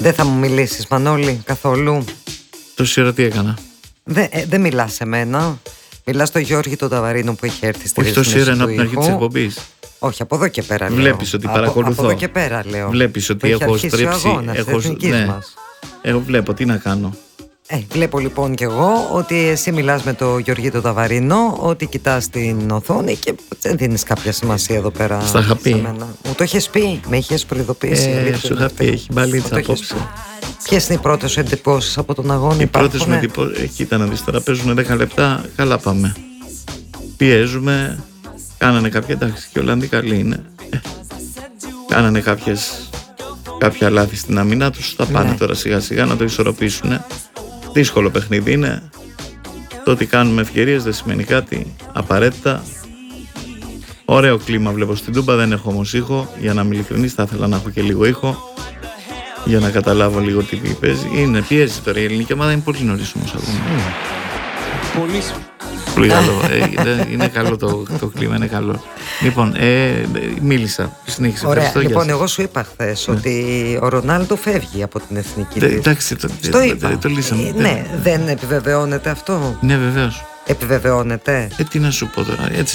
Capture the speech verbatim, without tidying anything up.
Δεν θα μου μιλήσεις, Μανώλη, καθόλου? Τόση ώρα τι έκανα? Δεν ε, δε μιλάς σε μένα. Μιλάς στο Γιώργη τον Ταβαρίνο που έχει έρθει στη Όχι τόση ώρα ενώ από την αρχή της εκπομπής. Όχι, από εδώ και πέρα λέω. Βλέπεις ότι από, παρακολουθώ. Από εδώ και πέρα λέω. Βλέπεις ότι έχω στρέψει. Έχω... Ναι. Εγώ βλέπω, τι να κάνω. Ε, βλέπω λοιπόν κι εγώ ότι εσύ μιλάς με τον Γιώργη τον Ταβαρίνο, ότι κοιτάς την οθόνη και δεν δίνεις κάποια σημασία εδώ πέρα. Στα είχα πει. Μου το έχεις πει, με είχες προειδοποιήσει. Ε, σου είχα πει, έχει μπαλίτσα απόψε. Ποιες είναι οι πρώτες εντυπώσεις από τον αγώνα? Οι πρώτες μου εντυπώσεις, κοίτα να δεις, τώρα παίζουν δέκα λεπτά, καλά πάμε. Πιέζουμε, κάνανε κάποια, εντάξει, και οι Ολλανδοί καλοί είναι. Ε, κάνανε κάποιες, κάποια λάθη στην αμυνά τους, θα πάνε ναι. τώρα σιγά σιγά να το ισορροπήσουν. Δύσκολο παιχνίδι είναι. Το ότι κάνουμε ευκαιρίες δεν σημαίνει κάτι απαραίτητα. Ωραίο κλίμα βλέπω στην Τούμπα, δεν έχω όμως ήχο. Για να είμαι ειλικρινής, θα ήθελα να έχω και λίγο ήχο για να καταλάβω λίγο τι παίζει. Είναι πιέζει τώρα η ελληνική ομάδα, είναι πολύ νωρίς όμως ακόμα. Πολύ Πολύ καλό. ε, είναι καλό το, το κλίμα, είναι καλό. Λοιπόν, ε, μίλησα. Συνέχισε. Ωραία. Λοιπόν, εγώ σου είπα χθες ναι. ότι ο Ρονάλντο φεύγει από την εθνική της. Εντάξει, το, το είπα. Το, το λύσαμε. Ε, ναι, δεν επιβεβαιώνεται αυτό? Ναι, βεβαίως. Επιβεβαιώνεται. Ε, τι να σου πω τώρα, έτσι.